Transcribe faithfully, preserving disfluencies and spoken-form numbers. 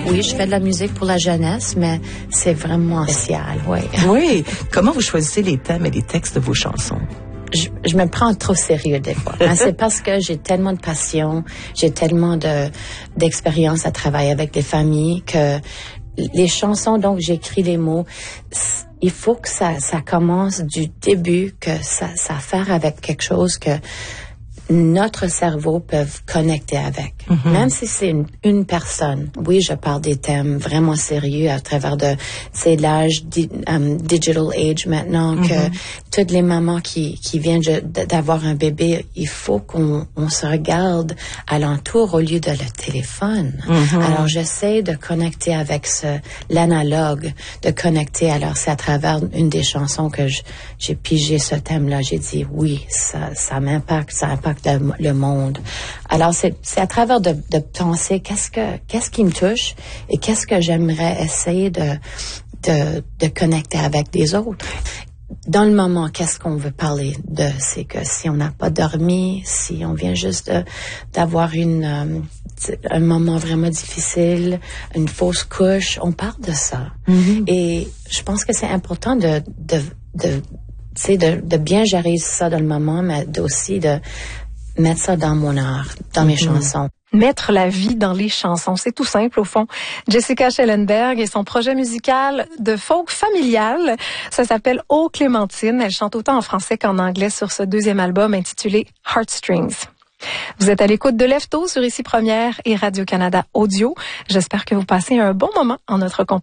oui, je fais de la musique pour la jeunesse, mais c'est vraiment spécial, oui. Oui. Comment vous choisissez les thèmes et les textes de vos chansons? Je, je me prends trop sérieux des fois. Hein, c'est parce que j'ai tellement de passion, j'ai tellement de d'expérience à travailler avec des familles que les chansons, donc j'écris les mots. Il faut que ça ça commence du début, que ça ça a à faire avec quelque chose que notre cerveau peut connecter avec. Mm-hmm. Même si c'est une, une personne. Oui, je parle des thèmes vraiment sérieux à travers de, c'est l'âge di, um, digital age maintenant, mm-hmm. que toutes les mamans qui, qui viennent de, d'avoir un bébé, il faut qu'on on se regarde alentour au lieu de le téléphone. Mm-hmm. Alors, j'essaie de connecter avec ce, l'analogue, de connecter. Alors, c'est à travers une des chansons que je, j'ai pigé ce thème-là. J'ai dit, oui, ça, ça m'impacte, ça impacte le monde. Alors, c'est, c'est à travers de, de penser qu'est-ce que, qu'est-ce qui me touche et qu'est-ce que j'aimerais essayer de, de, de connecter avec les autres. Dans le moment, qu'est-ce qu'on veut parler de? C'est que si on n'a pas dormi, si on vient juste de, d'avoir une, euh, un moment vraiment difficile, une fausse couche, on parle de ça. Mm-hmm. Et je pense que c'est important de, de, de, tu sais, de, de bien gérer ça dans le moment, mais aussi de mettre ça dans mon art, dans mm-hmm. mes chansons. Mettre la vie dans les chansons, c'est tout simple au fond. Jessica Schellenberg et son projet musical de folk familial, ça s'appelle Oh Clémentine. Elle chante autant en français qu'en anglais sur ce deuxième album intitulé Heartstrings. Vous êtes à l'écoute de Lefto sur Ici Première et Radio-Canada Audio. J'espère que vous passez un bon moment en notre compagnie.